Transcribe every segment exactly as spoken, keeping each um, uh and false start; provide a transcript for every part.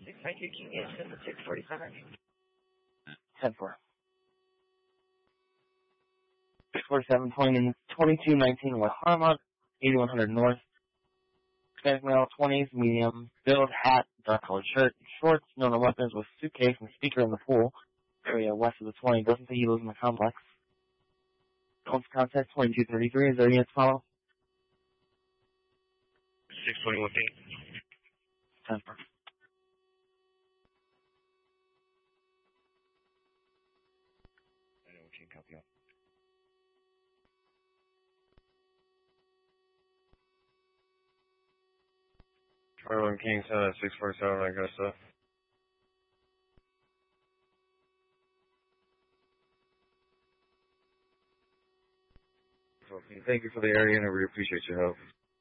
Thank you, King Houston, the six forty-seven. ten four. six forty-seven, twenty-two nineteen West Harmont, eighty-one hundred North. Hispanic male, twenties, medium, build, hat, dark colored shirt, shorts, no no weapons, with suitcase and speaker in the pool. Area west of the twenty, doesn't think he lives in the complex. Close contact, twenty-two thirty-three, is there any to follow? six twenty-one eight. ten four. I know we can copy up. Charlie King, Center, six forty-seven, Augusta. Okay, thank you for the area, and I really appreciate your help.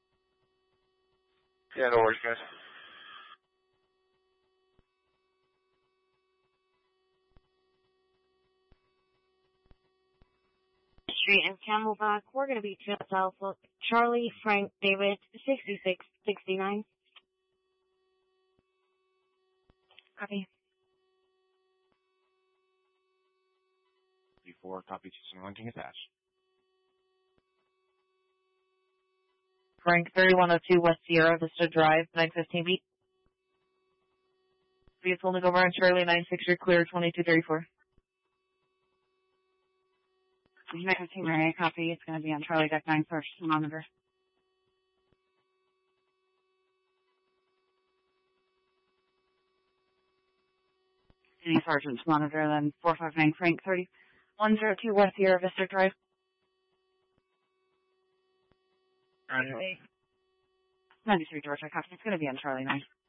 Yeah, no worries, guys. Street and Camelback, we're going to be just Alpha Charlie Frank David, sixty-six sixty-nine. Copy. Before, copy two seven one, King attached. Frank thirty-one oh two West Sierra Vista Drive, nine fifteen beat. Vehicle to go over on Charlie nine six, you're clear, twenty-two thirty-four. You might have seen my copy. It's going to be on Charlie deck nine first monitor. Any sergeant's monitor, then four five nine Frank thirty-one oh two West Sierra Vista Drive. Runway. ninety-three Georgia, copy. It's going to be on Charlie nine.